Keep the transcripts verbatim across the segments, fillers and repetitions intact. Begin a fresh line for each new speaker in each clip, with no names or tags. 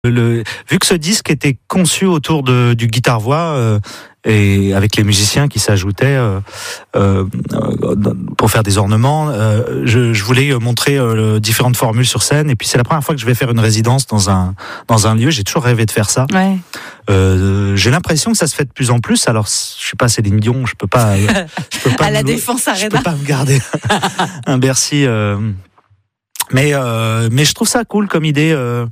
Le, vu que ce disque était conçu autour de, du guitare-voix euh, et avec les musiciens qui s'ajoutaient euh, euh, pour faire des ornements, euh, je, je voulais montrer euh, différentes formules sur scène. Et puis c'est la première fois que je vais faire une résidence dans un dans un lieu. J'ai toujours rêvé de faire ça.
Ouais.
Euh, j'ai l'impression que ça se fait de plus en plus. Alors je suis pas Céline Dion, je peux pas. Je peux pas
à la
me,
Défense Arena.
Je peux pas me garder un Bercy. Euh, mais euh, mais je trouve ça cool comme idée. Euh,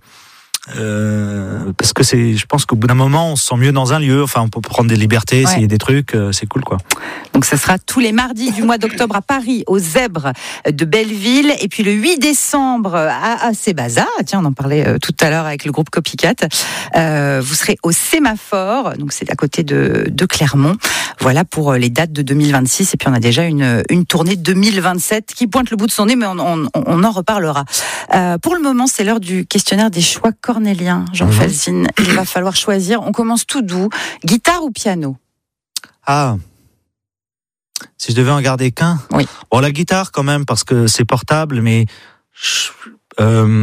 Euh, parce que c'est, je pense qu'au bout d'un moment, on se sent mieux dans un lieu. Enfin, on peut prendre des libertés, essayer ouais. des trucs, euh, c'est cool, quoi.
Donc, ça sera tous les mardis du mois d'octobre à Paris, aux Zèbres de Belleville, et puis le huit décembre à, à Sébaza. Tiens, on en parlait euh, tout à l'heure avec le groupe Copycat. Euh, vous serez au Sémaphore, donc c'est à côté de, de Clermont. Voilà pour les dates de deux mille vingt-six. Et puis, on a déjà une, une tournée deux mille vingt-sept qui pointe le bout de son nez, mais on, on, on en reparlera. Euh, pour le moment, c'est l'heure du questionnaire des choix cornéliens. Jean mmh. Falzine, il va falloir choisir. On commence tout doux. Guitare ou piano?
Ah, si je devais en garder qu'un.
Oui.
Bon, la guitare quand même, parce que c'est portable, mais je, euh,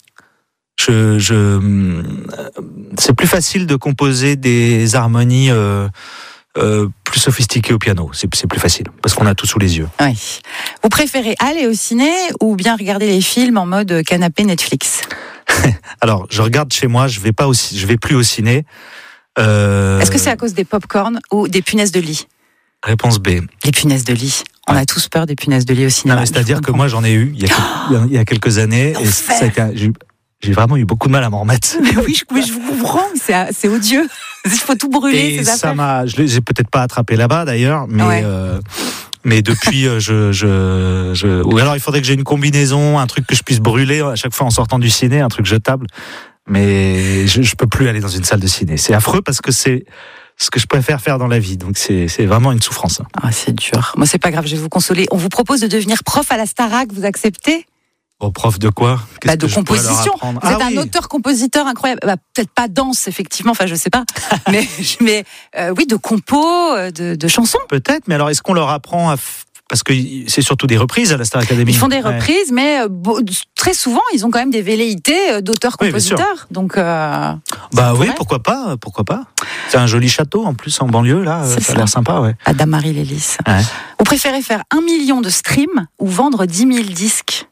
je, je, euh, c'est plus facile de composer des harmonies euh, euh, plus sophistiquées au piano. C'est, c'est plus facile, parce qu'on a tout sous les yeux.
Oui. Vous préférez aller au ciné ou bien regarder les films en mode canapé Netflix?
Alors, je regarde chez moi, je vais pas au, je vais plus au ciné. Euh...
Est-ce que c'est à cause des pop-corn ou des punaises de lit?
Réponse B.
Les punaises de lit. On ouais. a tous peur des punaises de lit au cinéma.
Non, c'est-à-dire que moi, j'en ai eu il y a, oh il y a quelques années. Et ça a été, j'ai, j'ai vraiment eu beaucoup de mal à m'en remettre.
Mais oui, je, mais je vous comprends, c'est, c'est odieux. Il faut tout brûler,
et
ces
ça
affaires.
M'a, je l'ai peut-être pas attrapé là-bas, d'ailleurs, mais... Ouais. Euh, Mais depuis, je, je, je, ou alors il faudrait que j'ai une combinaison, un truc que je puisse brûler à chaque fois en sortant du ciné, un truc jetable. Mais je, je peux plus aller dans une salle de ciné. C'est affreux parce que c'est ce que je préfère faire dans la vie. Donc c'est, c'est vraiment une souffrance.
Ah, c'est dur. Moi, c'est pas grave, je vais vous consoler. On vous propose de devenir prof à la Starac, vous acceptez?
Oh, prof de quoi?
Bah, de composition. Vous
ah,
êtes
oui.
un auteur-compositeur incroyable. Bah, peut-être pas danse, effectivement. Enfin, je sais pas. mais, mais euh, oui, de compos, de, de chansons.
Peut-être. Mais alors, est-ce qu'on leur apprend à f... Parce que c'est surtout des reprises à la Star Academy.
Ils font des reprises, ouais. mais euh, très souvent, ils ont quand même des velléités d'auteurs-compositeurs. Oui, donc, euh,
bah oui, pourquoi pas, pourquoi pas. C'est un joli château en plus en banlieue là, c'est ça, ça a l'air sympa, ouais.
À Damary-les-Lys.
Ouais.
Vous préférez faire un million de streams ou vendre dix mille disques?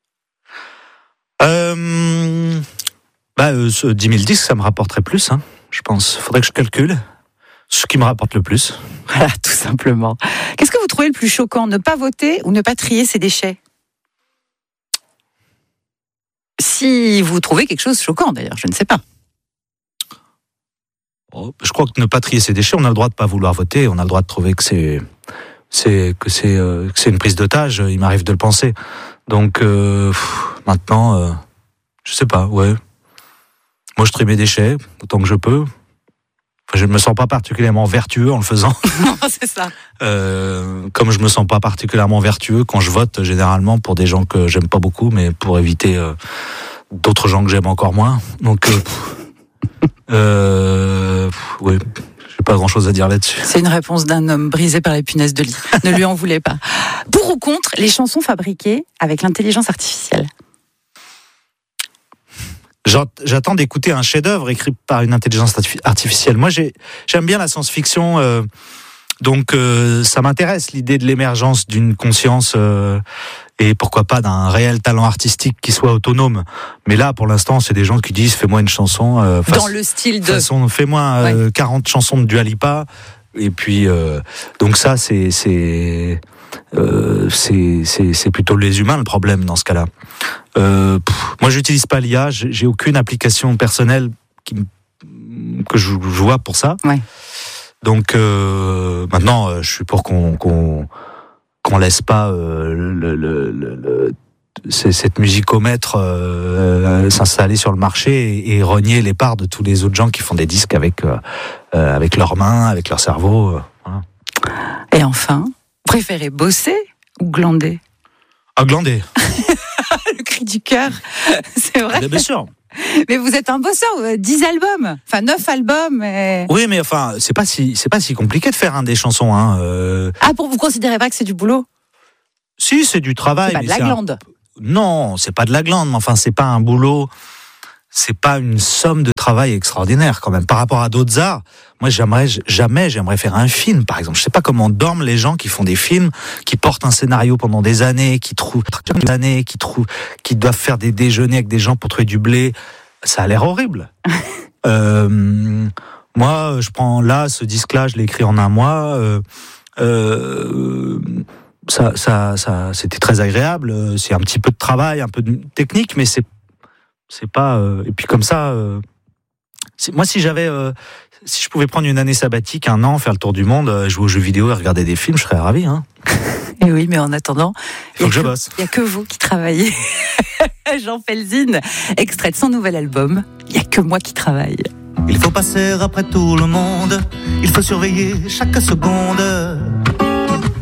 Euh, bah, euh, dix mille disques, ça me rapporterait plus, hein, je pense. Faudrait que je calcule ce qui me rapporte le plus.
Voilà, tout simplement. Qu'est-ce que vous trouvez le plus choquant, ne pas voter ou ne pas trier ses déchets? Si vous trouvez quelque chose choquant, d'ailleurs, je ne sais pas.
Oh, je crois que ne pas trier ses déchets, on a le droit de pas vouloir voter, on a le droit de trouver que c'est, c'est que c'est euh, que c'est une prise d'otage. Il m'arrive de le penser. Donc euh, pff, maintenant, euh, je sais pas. Ouais. Moi, je trie mes déchets autant que je peux. Enfin, je ne me sens pas particulièrement vertueux en le faisant.
Non, c'est ça.
Euh, comme je me sens pas particulièrement vertueux quand je vote, généralement pour des gens que j'aime pas beaucoup, mais pour éviter euh, d'autres gens que j'aime encore moins. Donc, euh, euh, ouais, j'ai pas grand-chose à dire là-dessus.
C'est une réponse d'un homme brisé par les punaises de lit. Ne lui en voulez pas. Pour ou contre les chansons fabriquées avec l'intelligence artificielle?
J'attends d'écouter un chef-d'œuvre écrit par une intelligence artificielle. Moi, j'ai, j'aime bien la science-fiction, euh, donc euh, ça m'intéresse l'idée de l'émergence d'une conscience euh, et pourquoi pas d'un réel talent artistique qui soit autonome. Mais là, pour l'instant, c'est des gens qui disent fais-moi une chanson euh,
dans façon, le style de
façon, fais-moi euh, ouais. quarante chansons de Dua Lipa. Et puis euh, donc ça, c'est c'est Euh, c'est, c'est, c'est plutôt les humains le problème dans ce cas-là. Euh, pff, moi, j'utilise pas l'I A, j'ai, j'ai aucune application personnelle qui, que je, je vois pour ça.
Ouais.
Donc euh, maintenant, euh, je suis pour qu'on qu'on qu'on laisse pas euh, le, le, le, le cette musicomètre euh, s'installer sur le marché et, et renier les parts de tous les autres gens qui font des disques avec euh, euh, avec leurs mains, avec leur cerveau. Euh, voilà.
Et enfin, préférez bosser ou glander?
Ah, glander.
Le cri du cœur, c'est vrai.
Bien sûr.
Mais vous êtes un bosseur, dix albums, enfin neuf albums. Et...
Oui, mais enfin, c'est pas si c'est pas si compliqué de faire hein, des chansons. Hein, euh...
Ah, pour vous considérez pas que c'est du boulot?
Si, c'est du travail.
C'est pas
mais
de la
c'est
glande.
Un... Non, c'est pas de la glande, mais enfin, c'est pas un boulot. c'est pas une somme de travail extraordinaire quand même par rapport à d'autres arts. Moi, j'aimerais jamais, j'aimerais faire un film, par exemple. Je sais pas comment dorment les gens qui font des films, qui portent un scénario pendant des années, qui trouvent des années, qui trouvent, qui doivent faire des déjeuners avec des gens pour trouver du blé. Ça a l'air horrible. euh, moi, je prends là ce disque-là, je l'ai écrit en un mois. Euh, euh, ça, ça, ça, c'était très agréable. C'est un petit peu de travail, un peu de technique, mais c'est C'est pas euh, et puis comme ça. Euh, moi, si j'avais, euh, si je pouvais prendre une année sabbatique, un an, faire le tour du monde, euh, jouer aux jeux vidéo et regarder des films, je serais ravi. Hein.
Et oui, mais en attendant,
il faut que, que je bosse.
Il y a que vous qui travaillez. Jean Felzine, extrait de son nouvel album. Il y a que moi qui travaille.
Il faut passer après tout le monde. Il faut surveiller chaque seconde.